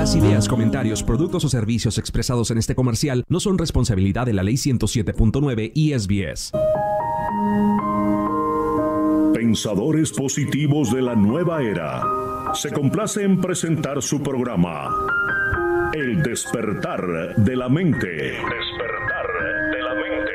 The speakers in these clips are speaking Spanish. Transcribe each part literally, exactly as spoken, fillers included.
Las ideas, comentarios, productos o servicios expresados en este comercial no son responsabilidad de la Ley ciento siete punto nueve y S B S. Pensadores positivos de la nueva era. Se complace en presentar su programa, El despertar de la mente. El despertar de la mente.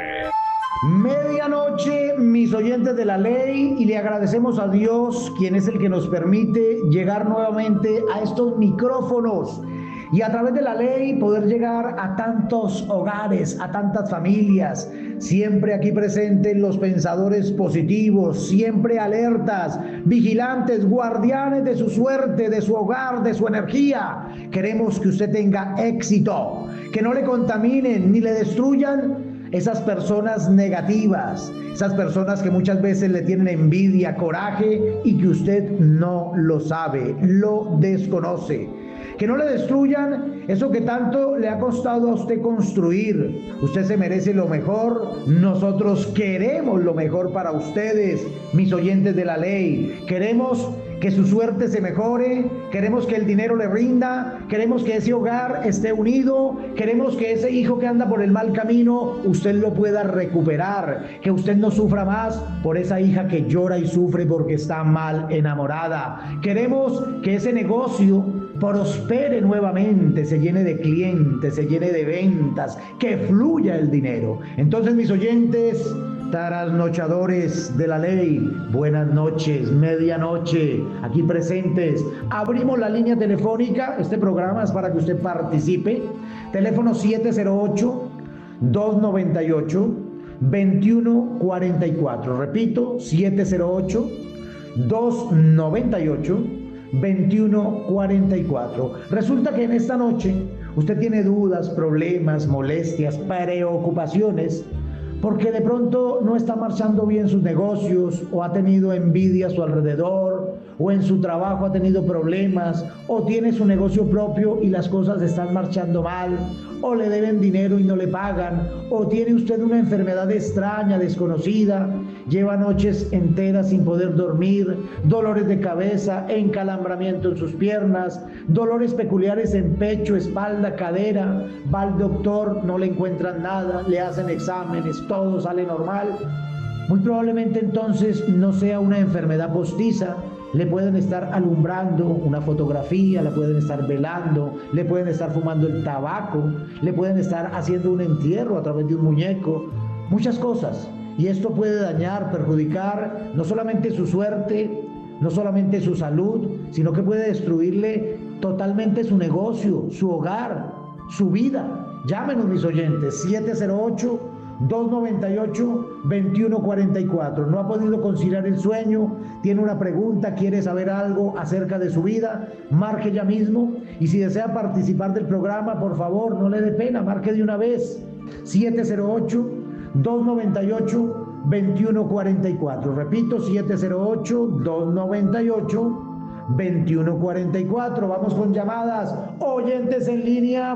Medianoche, mis oyentes de la ley, y le agradecemos a Dios, quien es el que nos permite llegar nuevamente a estos micrófonos y a través de la ley poder llegar a tantos hogares, a tantas familias. Siempre aquí presentes los pensadores positivos, siempre alertas, vigilantes, guardianes de su suerte, de su hogar, de su energía. Queremos que usted tenga éxito, que no le contaminen ni le destruyan esas personas negativas, esas personas que muchas veces le tienen envidia, coraje, y que usted no lo sabe, lo desconoce. Que no le destruyan eso que tanto le ha costado a usted construir. Usted se merece lo mejor. Nosotros queremos lo mejor para ustedes, mis oyentes de la ley. Queremos que su suerte se mejore, queremos que el dinero le rinda, queremos que ese hogar esté unido, queremos que ese hijo que anda por el mal camino, usted lo pueda recuperar, que usted no sufra más por esa hija que llora y sufre porque está mal enamorada. Queremos que ese negocio prospere nuevamente, se llene de clientes, se llene de ventas, que fluya el dinero. Entonces, mis oyentes trasnochadores de la ley, buenas noches, medianoche, aquí presentes. Abrimos la línea telefónica, este programa es para que usted participe. Teléfono siete cero ocho, dos nueve ocho, dos uno cuatro cuatro. Repito, siete cero ocho, dos nueve ocho, dos uno cuatro cuatro. Resulta que en esta noche usted tiene dudas, problemas, molestias, preocupaciones, porque de pronto no está marchando bien sus negocios, o ha tenido envidia a su alrededor, o en su trabajo ha tenido problemas, o tiene su negocio propio y las cosas están marchando mal, o le deben dinero y no le pagan, o tiene usted una enfermedad extraña, desconocida, lleva noches enteras sin poder dormir, dolores de cabeza, encalambramiento en sus piernas, dolores peculiares en pecho, espalda, cadera, va al doctor, no le encuentran nada, le hacen exámenes, todo sale normal. Muy probablemente entonces no sea una enfermedad postiza. Le pueden estar alumbrando una fotografía, la pueden estar velando, le pueden estar fumando el tabaco, le pueden estar haciendo un entierro a través de un muñeco, muchas cosas. Y esto puede dañar, perjudicar no solamente su suerte, no solamente su salud, sino que puede destruirle totalmente su negocio, su hogar, su vida. Llámenos, mis oyentes, siete cero ocho, dos nueve ocho, dos uno cuatro cuatro. No ha podido conciliar el sueño, tiene una pregunta, quiere saber algo acerca de su vida, marque ya mismo. Y si desea participar del programa, por favor, no le dé pena, marque de una vez. siete cero ocho, dos nueve ocho, dos uno cuatro cuatro. Repito, siete cero ocho, dos nueve ocho, dos uno cuatro cuatro. Vamos con llamadas. Oyentes en línea,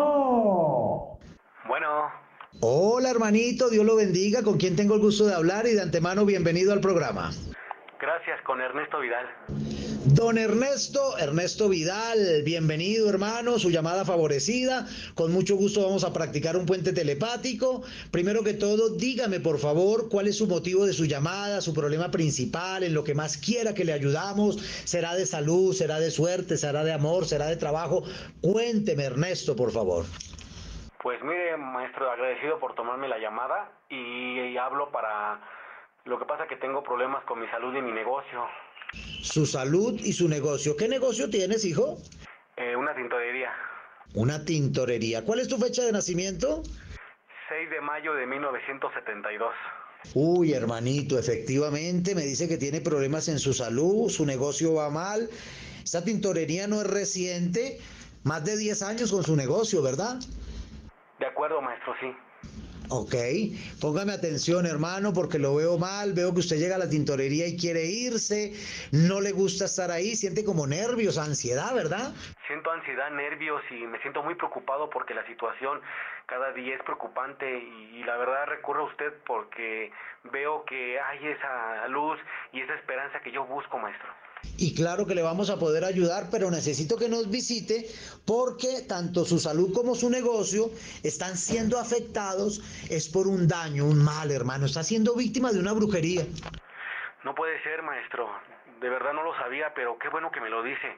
bueno. Bueno. Hola, hermanito, Dios lo bendiga. ¿Con quién tengo el gusto de hablar? Y de antemano, bienvenido al programa. Gracias, con Ernesto Vidal. Don Ernesto, Ernesto Vidal, bienvenido, hermano, su llamada favorecida. Con mucho gusto vamos a practicar un puente telepático. Primero que todo, dígame, por favor, cuál es su motivo de su llamada, su problema principal, en lo que más quiera que le ayudamos. ¿Será de salud, será de suerte, será de amor, será de trabajo? Cuénteme, Ernesto, por favor. Pues mire, maestro, agradecido por tomarme la llamada y, y hablo para... Lo que pasa que tengo problemas con mi salud y mi negocio. Su salud y su negocio. ¿Qué negocio tienes, hijo? Eh, una tintorería. Una tintorería. ¿Cuál es tu fecha de nacimiento? seis de mayo de mil novecientos setenta y dos. Uy, hermanito, efectivamente me dice que tiene problemas en su salud, su negocio va mal. Esta tintorería no es reciente, más de diez años con su negocio, ¿verdad? De acuerdo, maestro, sí. Ok, póngame atención, hermano, porque lo veo mal. Veo que usted llega a la tintorería y quiere irse, no le gusta estar ahí, siente como nervios, ansiedad, ¿verdad? Siento ansiedad, nervios y me siento muy preocupado porque la situación cada día es preocupante y, y la verdad recurro a usted porque veo que hay esa luz y esa esperanza que yo busco, maestro. Y claro que le vamos a poder ayudar, pero necesito que nos visite porque tanto su salud como su negocio están siendo afectados, es por un daño, un mal, hermano. Está siendo víctima de una brujería. No puede ser, maestro. De verdad no lo sabía, pero qué bueno que me lo dice.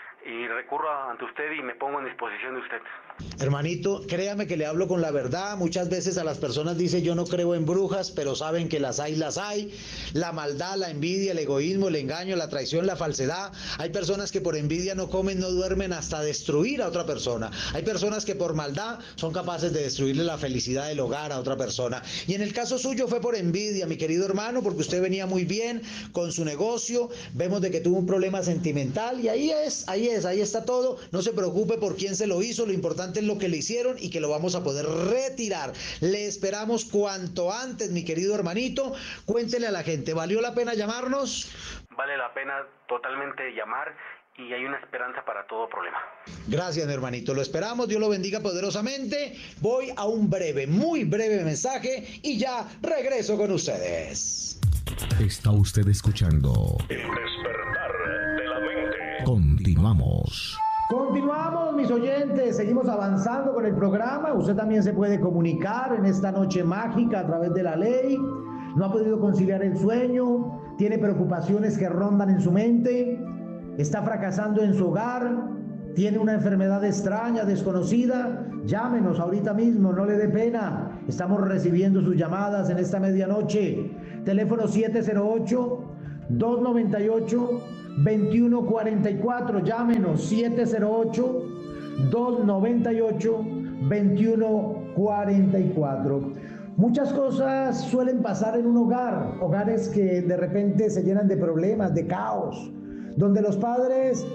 Y recurro ante usted y me pongo en disposición de usted. Hermanito, créame que le hablo con la verdad. Muchas veces a las personas dice yo no creo en brujas, pero saben que las hay, las hay. La maldad, la envidia, el egoísmo, el engaño, la traición, la falsedad. Hay personas que por envidia no comen, no duermen hasta destruir a otra persona. Hay personas que por maldad son capaces de destruirle la felicidad del hogar a otra persona. Y en el caso suyo fue por envidia, mi querido hermano, porque usted venía muy bien con su negocio. Vemos de que tuvo un problema sentimental y ahí es, ahí es, ahí está todo. No se preocupe por quién se lo hizo, lo importante es lo que le hicieron y que lo vamos a poder retirar. Le esperamos cuanto antes, mi querido hermanito. Cuéntele a la gente, ¿valió la pena llamarnos? Vale la pena totalmente llamar y hay una esperanza para todo problema. Gracias, mi hermanito, lo esperamos, Dios lo bendiga poderosamente. Voy a un breve, muy breve mensaje y ya regreso con ustedes. Está usted escuchando El despertar de la mente. Continuamos. Continuamos, mis oyentes, seguimos avanzando con el programa. Usted también se puede comunicar en esta noche mágica a través de la ley. No ha podido conciliar el sueño, tiene preocupaciones que rondan en su mente, está fracasando en su hogar, tiene una enfermedad extraña, desconocida. Llámenos ahorita mismo, no le dé pena. Estamos recibiendo sus llamadas en esta medianoche. Teléfono siete cero ocho, dos nueve ocho, dos uno cuatro cuatro. Llámenos siete cero ocho, dos nueve ocho, dos uno cuatro cuatro. Muchas cosas suelen pasar en un hogar, hogares que de repente se llenan de problemas, de caos, donde los padres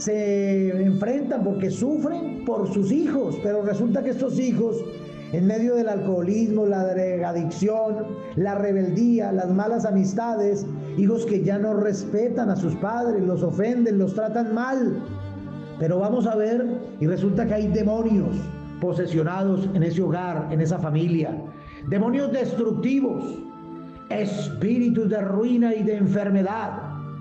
se enfrentan porque sufren por sus hijos, pero resulta que estos hijos, en medio del alcoholismo, la drogadicción, la rebeldía, las malas amistades, hijos que ya no respetan a sus padres, los ofenden, los tratan mal. Pero vamos a ver, y resulta que hay demonios posesionados en ese hogar, en esa familia. Demonios destructivos, espíritus de ruina y de enfermedad.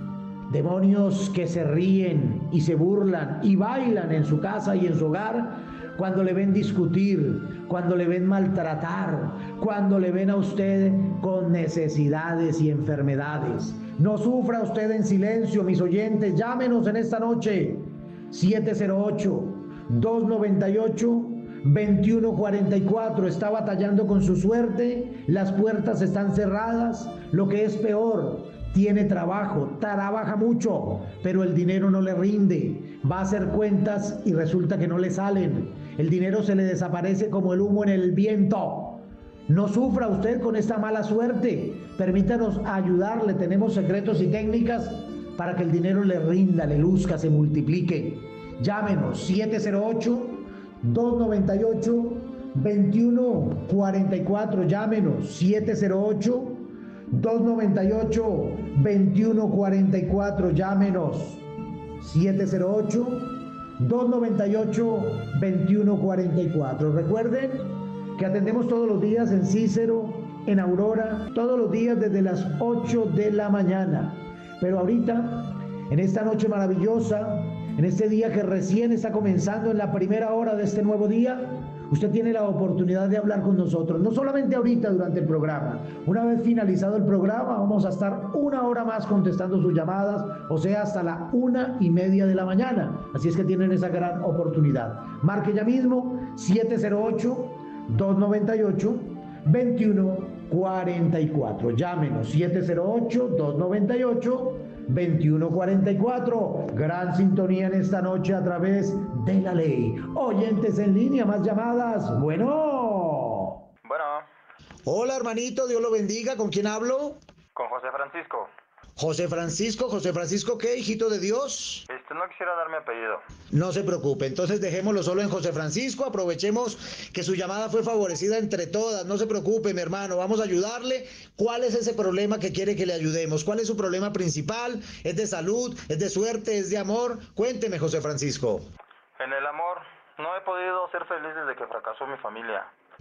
Demonios que se ríen y se burlan y bailan en su casa y en su hogar cuando le ven discutir, cuando le ven maltratar, cuando le ven a usted con necesidades y enfermedades. No sufra usted en silencio, mis oyentes. Llámenos en esta noche. siete cero ocho, dos nueve ocho, dos uno cuatro cuatro. Está batallando con su suerte, las puertas están cerradas. Lo que es peor, tiene trabajo, trabaja mucho, pero el dinero no le rinde. Va a hacer cuentas y resulta que no le salen. El dinero se le desaparece como el humo en el viento. No sufra usted con esta mala suerte. Permítanos ayudarle. Tenemos secretos y técnicas para que el dinero le rinda, le luzca, se multiplique. Llámenos siete cero ocho, dos nueve ocho, dos uno cuatro cuatro. Llámenos siete cero ocho, dos nueve ocho, dos uno cuatro cuatro. Llámenos siete cero ocho, dos nueve ocho, dos uno cuatro cuatro. Recuerden que atendemos todos los días en Cícero, en Aurora, todos los días desde las ocho de la mañana. Pero ahorita, en esta noche maravillosa, en este día que recién está comenzando, en la primera hora de este nuevo día, usted tiene la oportunidad de hablar con nosotros, no solamente ahorita durante el programa. Una vez finalizado el programa, vamos a estar una hora más contestando sus llamadas, o sea, hasta la una y media de la mañana. Así es que tienen esa gran oportunidad. Marque ya mismo siete cero ocho, dos nueve ocho, dos uno cuatro cuatro. Llámenos siete cero ocho, dos nueve ocho, dos uno cuatro cuatro. Gran sintonía en esta noche a través de la ley. Oyentes en línea, más llamadas. Bueno. Bueno. Hola, hermanito, Dios lo bendiga. ¿Con quién hablo? Con José Francisco. José Francisco, José Francisco, ¿qué, hijito de Dios? Este, no quisiera dar mi apellido. No se preocupe, entonces dejémoslo solo en José Francisco. Aprovechemos que su llamada fue favorecida entre todas. No se preocupe, mi hermano, vamos a ayudarle. ¿Cuál es ese problema que quiere que le ayudemos? ¿Cuál es su problema principal? ¿Es de salud? ¿Es de suerte? ¿Es de amor? Cuénteme, José Francisco. En el amor, no he podido ser feliz desde que fracasó mi familia.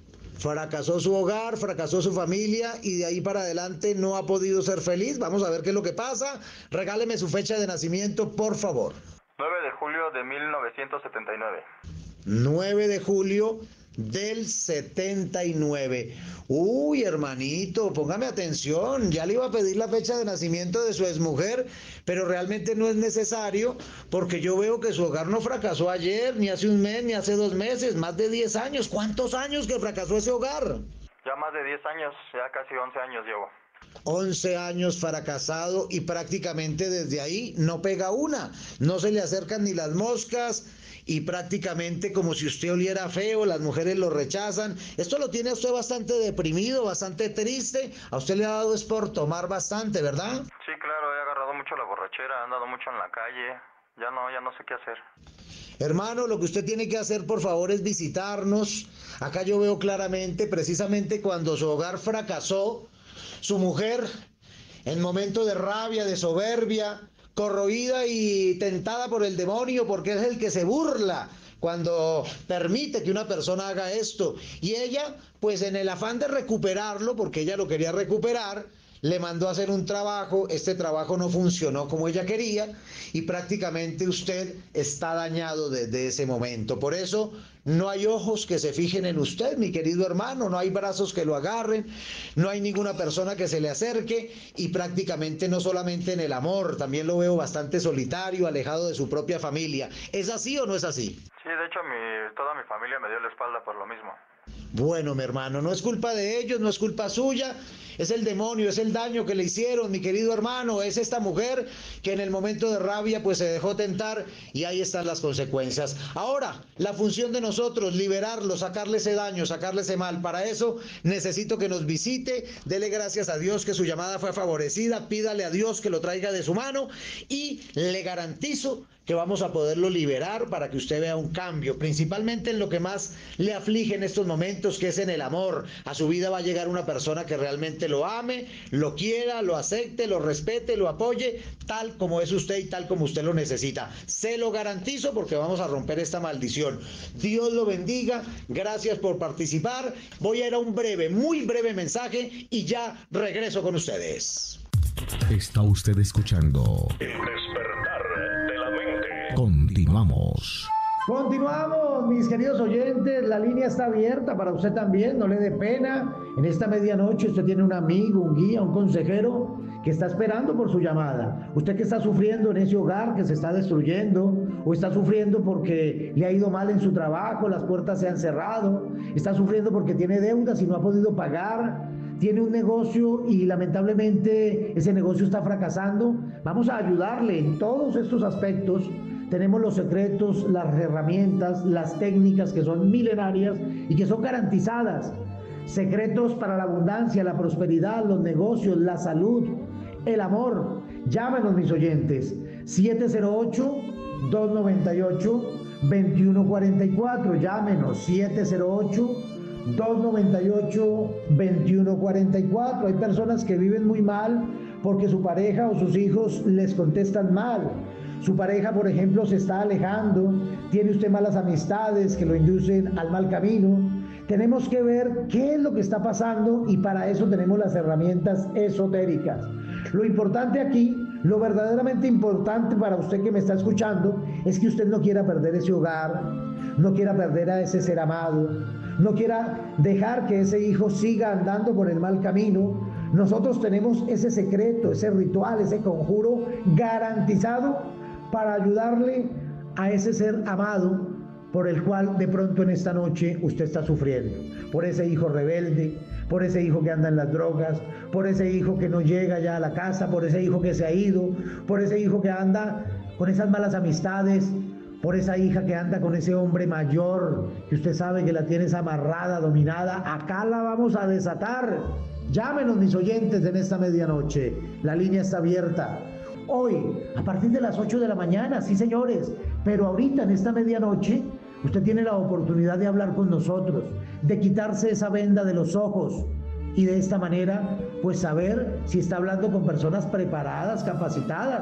fracasó su hogar, fracasó su familia y de ahí para adelante no ha podido ser feliz. Vamos a ver qué es lo que pasa. Regáleme su fecha de nacimiento, por favor. nueve de julio de mil novecientos setenta y nueve. nueve de julio del setenta y nueve. Uy, hermanito, póngame atención. Ya le iba a pedir la fecha de nacimiento de su exmujer, pero realmente no es necesario porque yo veo que su hogar no fracasó ayer, ni hace un mes, ni hace dos meses, más de diez años. ¿Cuántos años que fracasó ese hogar? Ya más de diez años, ya casi once años llevo. once años fracasado y prácticamente desde ahí no pega una. No se le acercan ni las moscas y prácticamente como si usted oliera feo, las mujeres lo rechazan. Esto lo tiene a usted bastante deprimido, bastante triste. A usted le ha dado es por tomar bastante, ¿verdad? Sí, claro, he agarrado mucho la borrachera, he andado mucho en la calle. Ya no, ya no sé qué hacer. Hermano, lo que usted tiene que hacer, por favor, es visitarnos. Acá yo veo claramente, precisamente cuando su hogar fracasó, su mujer, en momento de rabia, de soberbia, corroída y tentada por el demonio, porque es el que se burla cuando permite que una persona haga esto. Y ella, pues en el afán de recuperarlo, porque ella lo quería recuperar, le mandó a hacer un trabajo, este trabajo no funcionó como ella quería y prácticamente usted está dañado desde ese momento. Por eso no hay ojos que se fijen en usted, mi querido hermano, no hay brazos que lo agarren, no hay ninguna persona que se le acerque y prácticamente no solamente en el amor, también lo veo bastante solitario, alejado de su propia familia. ¿Es así o no es así? Sí, de hecho mi, toda mi familia me dio la espalda por lo mismo. Bueno, mi hermano, no es culpa de ellos, no es culpa suya, es el demonio, es el daño que le hicieron, mi querido hermano, es esta mujer que en el momento de rabia pues se dejó tentar y ahí están las consecuencias. Ahora, la función de nosotros, liberarlo, sacarle ese daño, sacarle ese mal. Para eso necesito que nos visite, dele gracias a Dios que su llamada fue favorecida, pídale a Dios que lo traiga de su mano y le garantizo que vamos a poderlo liberar para que usted vea un cambio, principalmente en lo que más le aflige en estos momentos, que es en el amor. A su vida va a llegar una persona que realmente lo ame, lo quiera, lo acepte, lo respete, lo apoye, tal como es usted y tal como usted lo necesita. Se lo garantizo porque vamos a romper esta maldición. Dios lo bendiga, gracias por participar. Voy a ir a un breve, muy breve mensaje y ya regreso con ustedes. Está usted escuchando El despertar de la mente. Continuamos. Continuamos, mis queridos oyentes, la línea está abierta para usted también, no le dé pena. En esta medianoche usted tiene un amigo, un guía, un consejero que está esperando por su llamada. Usted que está sufriendo en ese hogar que se está destruyendo, o está sufriendo porque le ha ido mal en su trabajo, las puertas se han cerrado, está sufriendo porque tiene deudas y no ha podido pagar, tiene un negocio y lamentablemente ese negocio está fracasando. Vamos a ayudarle en todos estos aspectos. Tenemos los secretos, las herramientas, las técnicas que son milenarias y que son garantizadas. Secretos para la abundancia, la prosperidad, los negocios, la salud, el amor. Llámenos, mis oyentes, siete cero ocho, dos nueve ocho, dos uno cuatro cuatro. Llámenos, siete cero ocho, dos nueve ocho, dos uno cuatro cuatro. Hay personas que viven muy mal porque su pareja o sus hijos les contestan mal. Su pareja, por ejemplo, se está alejando, tiene usted malas amistades que lo inducen al mal camino. Tenemos que ver qué es lo que está pasando y para eso tenemos las herramientas esotéricas. Lo importante aquí, lo verdaderamente importante para usted que me está escuchando, es que usted no quiera perder ese hogar, no quiera perder a ese ser amado, no quiera dejar que ese hijo siga andando por el mal camino. Nosotros tenemos ese secreto, ese ritual, ese conjuro garantizado para ayudarle a ese ser amado por el cual de pronto en esta noche usted está sufriendo, por ese hijo rebelde, por ese hijo que anda en las drogas, por ese hijo que no llega ya a la casa, por ese hijo que se ha ido, por ese hijo que anda con esas malas amistades, por esa hija que anda con ese hombre mayor que usted sabe que la tienes amarrada, dominada. Acá la vamos a desatar. Llámenos, mis oyentes, en esta medianoche, la línea está abierta. Hoy, a partir de las ocho de la mañana, sí señores, pero ahorita en esta medianoche, usted tiene la oportunidad de hablar con nosotros, de quitarse esa venda de los ojos y de esta manera, pues saber si está hablando con personas preparadas, capacitadas,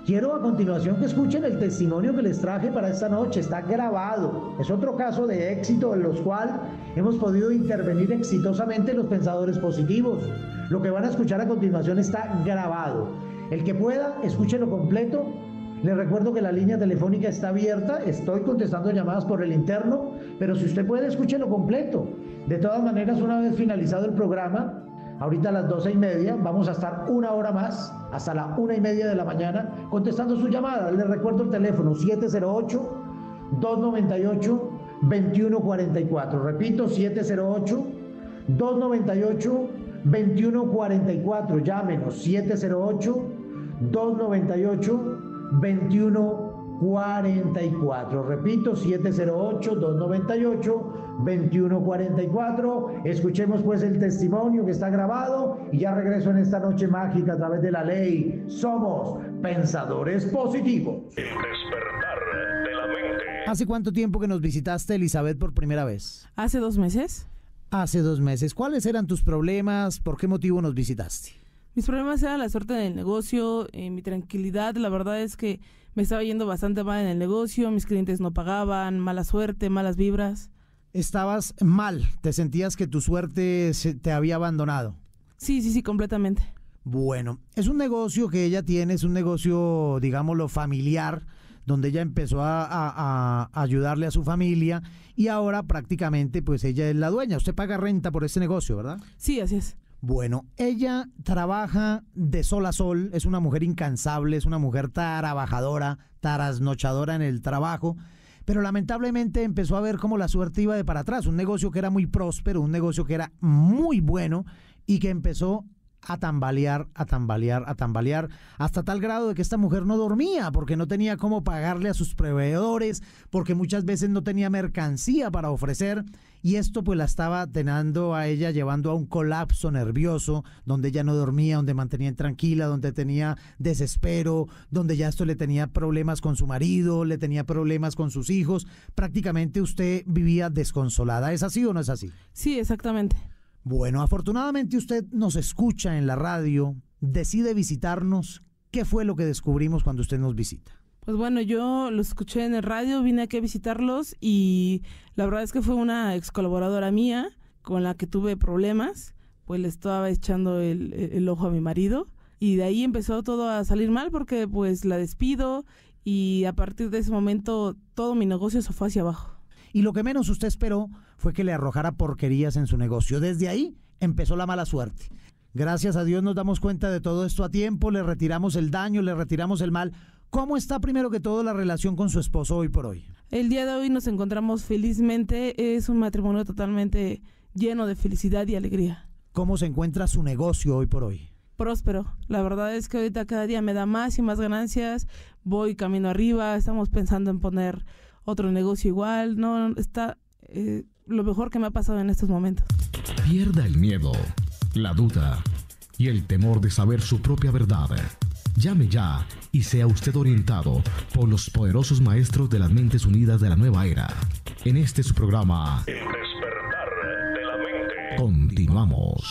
Quiero a continuación que escuchen el testimonio que les traje para esta noche. Está grabado. Es otro caso de éxito en los cuales hemos podido intervenir exitosamente los pensadores positivos. Lo que van a escuchar a continuación está grabado. El que pueda, escúchelo completo. Les recuerdo que la línea telefónica está abierta. Estoy contestando llamadas por el interno, pero si usted puede, escúchelo completo. De todas maneras, una vez finalizado el programa, ahorita a las doce y media, vamos a estar una hora más, hasta la una y media de la mañana, contestando sus llamadas. Les recuerdo el teléfono siete cero ocho, dos nueve ocho, dos uno cuatro cuatro. Repito, siete cero ocho, dos nueve ocho, dos uno cuatro cuatro. Llámenos, siete cero ocho, dos nueve ocho, dos uno cuatro cuatro. Repito, siete cero ocho, dos nueve ocho, dos uno cuatro cuatro. Escuchemos pues el testimonio que está grabado y ya regreso en esta noche mágica a través de la ley. Somos pensadores positivos. El despertar de la mente. ¿Hace cuánto tiempo que nos visitaste, Elizabeth, por primera vez? Hace dos meses. Hace dos meses. ¿Cuáles eran tus problemas? ¿Por qué motivo nos visitaste? Mis problemas eran la suerte del negocio, eh, mi tranquilidad. La verdad es que me estaba yendo bastante mal en el negocio, mis clientes no pagaban, mala suerte, malas vibras. Estabas mal, te sentías que tu suerte se te había abandonado. Sí, sí, sí, completamente. Bueno, es un negocio que ella tiene, es un negocio, digámoslo, familiar, donde ella empezó a, a, a ayudarle a su familia y ahora prácticamente pues ella es la dueña. Usted paga renta por ese negocio, ¿verdad? Sí, así es. Bueno, ella trabaja de sol a sol, es una mujer incansable, es una mujer trabajadora, trasnochadora en el trabajo, pero lamentablemente empezó a ver cómo la suerte iba de para atrás, un negocio que era muy próspero, un negocio que era muy bueno y que empezó a tambalear, a tambalear, a tambalear, hasta tal grado de que esta mujer no dormía porque no tenía cómo pagarle a sus proveedores, porque muchas veces no tenía mercancía para ofrecer, y esto pues la estaba teniendo a ella llevando a un colapso nervioso, donde ella no dormía, donde mantenía intranquila, donde tenía desespero, donde ya esto le tenía problemas con su marido, le tenía problemas con sus hijos, prácticamente usted vivía desconsolada. ¿Es así o no es así? Sí, exactamente. Bueno, afortunadamente usted nos escucha en la radio, decide visitarnos. ¿Qué fue lo que descubrimos cuando usted nos visita? Pues bueno, yo los escuché en el radio, vine aquí a visitarlos y la verdad es que fue una ex colaboradora mía con la que tuve problemas, pues le estaba echando el, el ojo a mi marido y de ahí empezó todo a salir mal porque pues la despido y a partir de ese momento todo mi negocio se fue hacia abajo. Y lo que menos usted esperó fue que le arrojara porquerías en su negocio. Desde ahí empezó la mala suerte. Gracias a Dios nos damos cuenta de todo esto a tiempo, le retiramos el daño, le retiramos el mal. ¿Cómo está primero que todo la relación con su esposo hoy por hoy? El día de hoy nos encontramos felizmente, es un matrimonio totalmente lleno de felicidad y alegría. ¿Cómo se encuentra su negocio hoy por hoy? Próspero. La verdad es que ahorita cada día me da más y más ganancias, voy camino arriba, estamos pensando en poner otro negocio igual, no, está eh, lo mejor que me ha pasado en estos momentos. Pierda el miedo, la duda y el temor de saber su propia verdad. Llame ya y sea usted orientado por los poderosos maestros de las mentes unidas de la nueva era. En este su programa, El despertar de la mente. continuamos.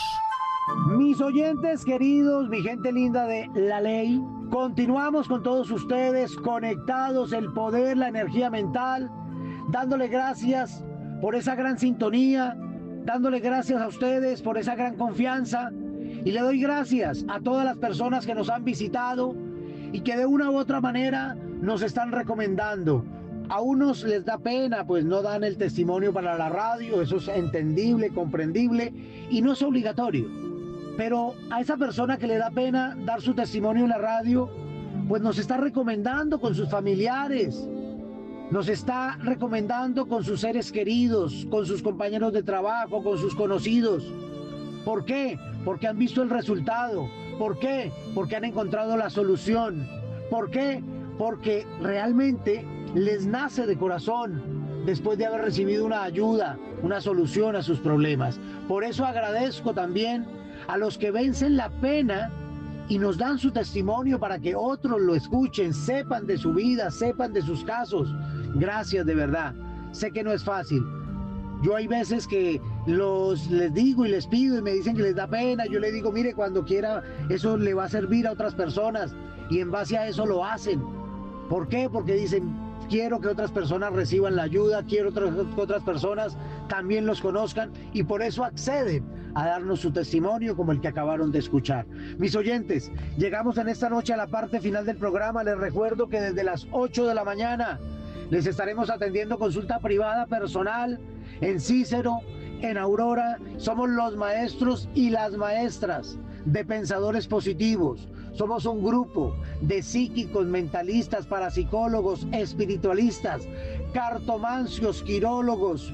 Mis oyentes queridos, mi gente linda de la ley, continuamos con todos ustedes conectados, el poder, la energía mental, dándole gracias por esa gran sintonía, dándole gracias a ustedes por esa gran confianza y le doy gracias a todas las personas que nos han visitado y que de una u otra manera nos están recomendando. A unos les da pena, pues no dan el testimonio para la radio, eso es entendible, comprendible y no es obligatorio. Pero a esa persona que le da pena dar su testimonio en la radio, pues nos está recomendando con sus familiares, nos está recomendando con sus seres queridos, con sus compañeros de trabajo, con sus conocidos. ¿Por qué? Porque han visto el resultado. ¿Por qué? Porque han encontrado la solución. ¿Por qué? Porque realmente les nace de corazón después de haber recibido una ayuda, una solución a sus problemas. Por eso agradezco también a los que vencen la pena y nos dan su testimonio para que otros lo escuchen, sepan de su vida, sepan de sus casos. Gracias de verdad. Sé que no es fácil. Yo hay veces que los les digo y les pido y me dicen que les da pena. Yo les digo, mire, cuando quiera, eso le va a servir a otras personas. y en base a eso lo hacen. ¿Por qué? Porque dicen, quiero que otras personas reciban la ayuda, quiero otras, que otras personas también los conozcan, y por eso acceden a darnos su testimonio como el que acabaron de escuchar. Mis oyentes, llegamos en esta noche a la parte final del programa. Les recuerdo que desde las ocho de la mañana les estaremos atendiendo consulta privada personal en Cícero, en Aurora. Somos los maestros y las maestras de Pensadores Positivos. Somos un grupo de psíquicos, mentalistas, parapsicólogos, espiritualistas, cartomancios, quirólogos.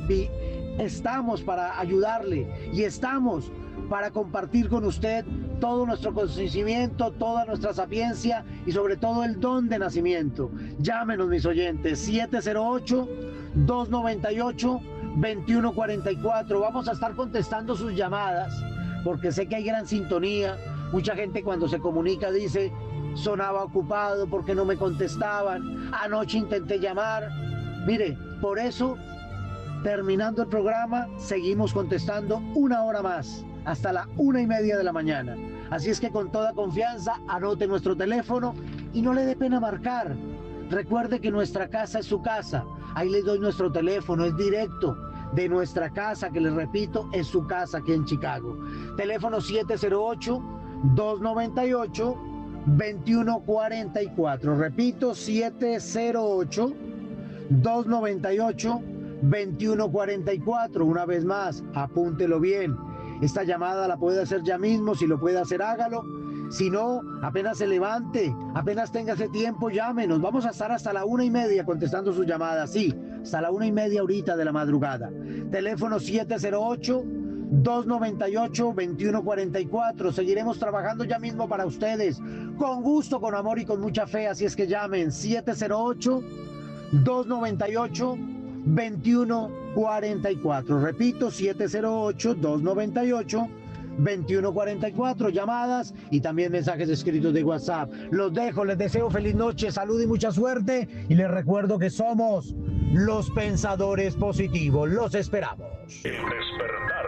Estamos para ayudarle y estamos para compartir con usted todo nuestro conocimiento, toda nuestra sapiencia y sobre todo el don de nacimiento. Llámenos, mis oyentes, siete cero ocho, dos nueve ocho, dos uno cuatro cuatro. Vamos a estar contestando sus llamadas porque sé que hay gran sintonía. Mucha gente cuando se comunica dice, sonaba ocupado porque no me contestaban, anoche intenté llamar. Mire, por eso, terminando el programa, seguimos contestando una hora más, hasta la una y media de la mañana. Así es que con toda confianza, anote nuestro teléfono y no le dé pena marcar. Recuerde que nuestra casa es su casa. Ahí les doy nuestro teléfono, es directo de nuestra casa, que les repito, es su casa aquí en Chicago. Teléfono siete cero ocho, dos nueve ocho, dos uno cuatro cuatro. Repito, siete cero ocho, dos nueve ocho, dos uno cuatro cuatro. Una vez más, apúntelo bien. Esta llamada la puede hacer ya mismo. Si lo puede hacer, hágalo. Si no, apenas se levante, apenas tenga ese tiempo, llámenos. Vamos a estar hasta la una y media contestando sus llamadas. Sí, hasta la una y media ahorita de la madrugada. Teléfono siete cero ocho, dos nueve ocho, dos uno cuatro cuatro. Seguiremos trabajando ya mismo para ustedes, con gusto, con amor y con mucha fe. Así es que llamen siete cero ocho, dos nueve ocho, dos uno cuatro cuatro. Repito, siete cero ocho, dos nueve ocho, dos uno cuatro cuatro. Llamadas y también mensajes escritos de WhatsApp. Los dejo, les deseo feliz noche, salud y mucha suerte, y les recuerdo que somos los Pensadores Positivos. Los esperamos. El despertar